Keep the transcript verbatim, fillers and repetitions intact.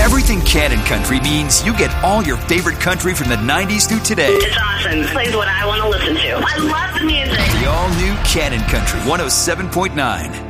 Everything Cannon Country means you get all your favorite country from the nineties through today. It's awesome. It plays what I want to listen to. I love the music. The all-new Cannon Country one oh seven point nine.